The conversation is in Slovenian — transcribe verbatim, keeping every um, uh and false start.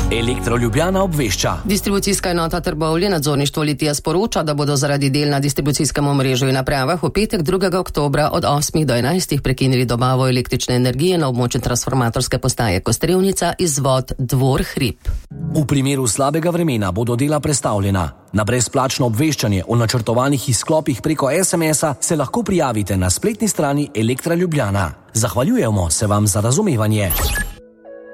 Elektro Ljubljana obvešča. Distribucijska enota Trbovlje, nadzorništvo Litija sporoča, da bodo zaradi del na distribucijskem omrežju in napravah v petek drugega oktobra od osmih do enajstih prekinili dobavo električne energije na območju transformatorske postaje Kostrevnica, izvod Dvor Hrib. V primeru slabega vremena bodo dela prestavljena. Na brezplačno obveščanje o načrtovanih izklopih preko es em es-a se lahko prijavite na spletni strani Elektra Ljubljana. Zahvaljujemo se vam za razumevanje.